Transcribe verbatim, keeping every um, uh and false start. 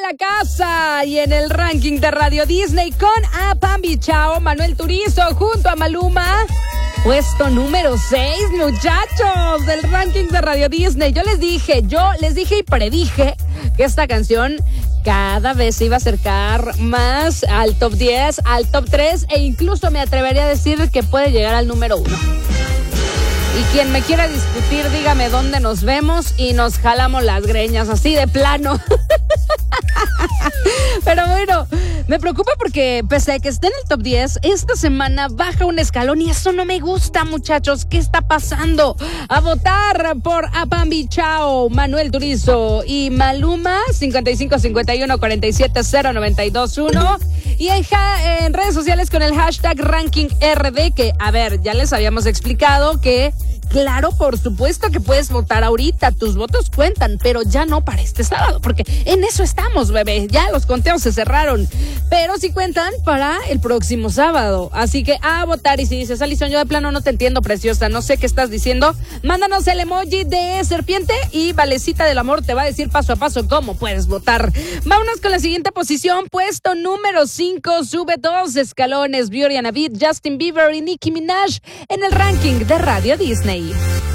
la casa y en el ranking de Radio Disney con Apambi Chao, Manuel Turizo junto a Maluma. Puesto número seis, muchachos, del ranking de Radio Disney. Yo les dije, yo les dije y predije que esta canción cada vez se iba a acercar más al top diez, al top tres e incluso me atrevería a decir que puede llegar al número uno. Y quien me quiera discutir, dígame dónde nos vemos y nos jalamos las greñas, así de plano. Pero bueno, me preocupa porque pese a que esté en el top diez, esta semana baja un escalón y eso no me gusta, muchachos. ¿Qué está pasando? A votar por Apambi Chao, Manuel Turizo y Maluma, cincuenta y cinco cincuenta y uno cuarenta y siete cero noventa y dos uno. Y en, ja, en redes sociales con el hashtag Ranking R D, que, a ver, ya les habíamos explicado que, claro, por supuesto que puedes votar ahorita, tus votos cuentan, pero ya no para este sábado, porque en eso estamos, bebé, ya los conteos se cerraron, pero sí cuentan para el próximo sábado, así que a votar. Y si dices, Alison, yo de plano no te entiendo, preciosa, no sé qué estás diciendo, mándanos el emoji de serpiente y Valecita del Amor te va a decir paso a paso cómo puedes votar. Vámonos con la siguiente posición, puesto número cinco, sube dos escalones, Beauty and a Beat, Justin Bieber y Nicki Minaj en el ranking de Radio Disney.